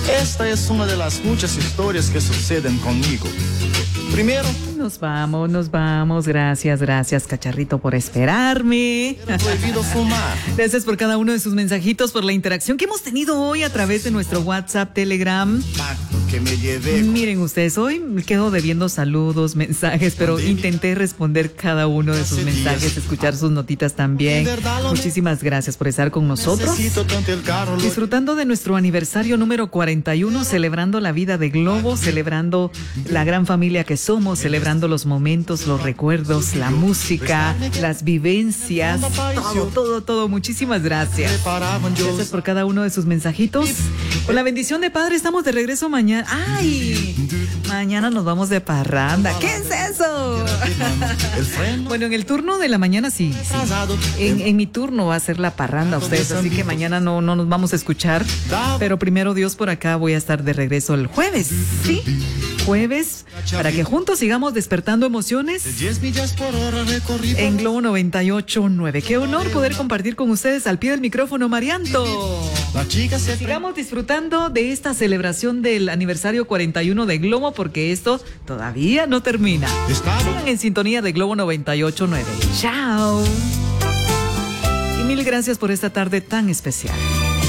Esta es una de las muchas historias que suceden conmigo. Primero, nos vamos. Gracias, cacharrito, por esperarme. prohibido fumar. Gracias por cada uno de sus mensajitos, por la interacción que hemos tenido hoy a través de nuestro WhatsApp, Telegram. Pacto que me llevé. Miren ustedes, hoy me quedo debiendo saludos, mensajes, pero intenté responder cada uno de sus mensajes, escuchar sus notitas también. Muchísimas gracias por estar con nosotros. Necesito tanto el carro. Disfrutando de nuestro aniversario número 41, celebrando la vida de Globo, celebrando la gran familia que somos, celebrando los momentos, los recuerdos, la música, las vivencias, todo. Muchísimas gracias. Gracias por cada uno de sus mensajitos. Con la bendición de Padre, estamos de regreso mañana. ¡Ay! Mañana nos vamos de parranda. ¿Qué es eso? Bueno, en el turno de la mañana sí. En mi turno va a ser la parranda ustedes, así que mañana no nos vamos a escuchar. Pero primero Dios, por acá voy a estar de regreso el jueves, ¿sí? Jueves, para que juntos sigamos despertando emociones en Globo 98.9. Qué honor poder compartir con ustedes al pie del micrófono, Marianto. Sigamos disfrutando de esta celebración del aniversario 41 de Globo, porque esto todavía no termina. Sigan en sintonía de Globo 98.9. Chao. Y mil gracias por esta tarde tan especial.